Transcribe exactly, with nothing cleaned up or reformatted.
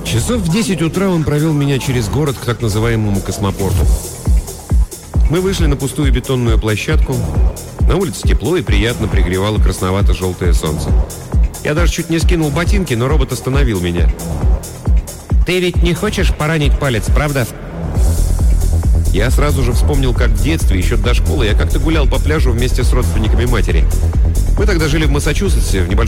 Часов в десять утра он провел меня через город к так называемому космопорту. Мы вышли на пустую бетонную площадку. На улице тепло и приятно пригревало красновато-желтое солнце. Я даже чуть не скинул ботинки, но робот остановил меня. «Ты ведь не хочешь поранить палец, правда?» Я сразу же вспомнил, как в детстве, еще до школы, я как-то гулял по пляжу вместе с родственниками матери. Мы тогда жили в Массачусетсе, в небольшом